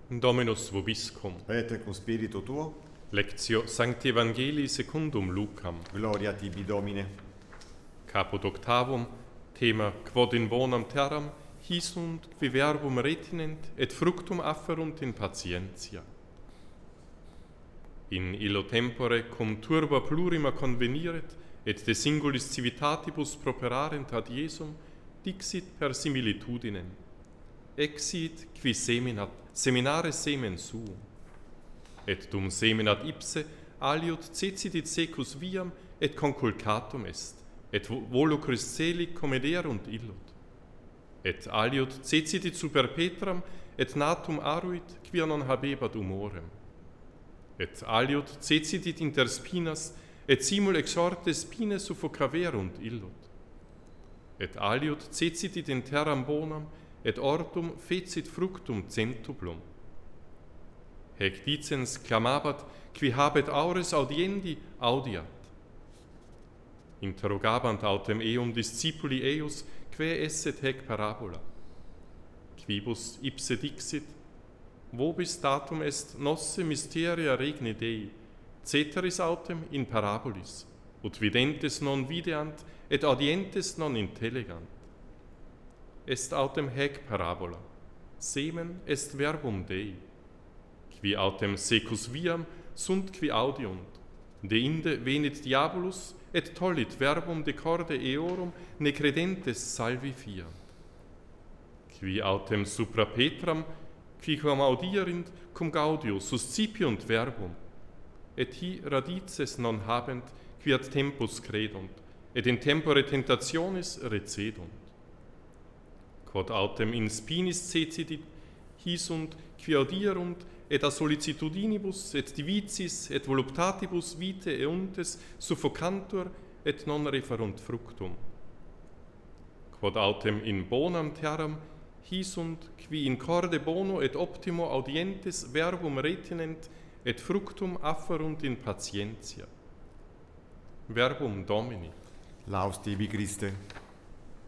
Dominus vobiscum. Et cum spiritu tuo, Lectio Sancti Evangelii secundum Lucam. gloria tibi Domine. Caput octavum, thema quod in bonam terram, his und qui verbum retinent, et fructum afferunt in patientia. In illo tempore cum turba plurima conveniret, et de singulis civitatibus properarent ad Iesum, dixit per similitudinem. Exit qui seminare semen suum. Et dum seminat ipse, aliud cecidit secus viam, et conculcatum est, et volucris celi comederunt illud. Et aliud cecidit super Petram, et natum aruit, quia non habebat humorem. Et aliud cecidit inter spinas, et simul exorte spine suffocaverunt illud. Et aliud cecidit in terram bonam, et ortum fecit fructum centuplum. Hec dicens clamabat, qui habet aures audiendi, audiat. Interrogabant autem eum discipuli eius, quae esset hec parabola. Quibus ipse dixit, vobis datum est nosse mysteria regni Dei, ceteris autem in parabolis, ut videntes non videant, et audientes non intellegant. Est autem hec parabola, semen est verbum Dei, qui autem secus viam sunt qui audiunt, deinde venit diabolus, et tollit verbum de corde eorum, ne credentes salvi fiant. Qui autem supra Petram, qui quam audierint, cum gaudio suscipiunt verbum, et hi radices non habent, qui ad tempus credunt, et in tempore tentationis recedunt. Quod autem in spinis cecidit, hi sunt qui audierunt, et a sollicitudinibus, et divicis, et voluptatibus vitae euntes suffocantur, et non referunt fructum. Quod autem in bonam terram, hi sunt qui in corde bono et optimo audientes verbum retinent, et fructum afferunt in patientia. Verbum Domini. Laus tibi Christe.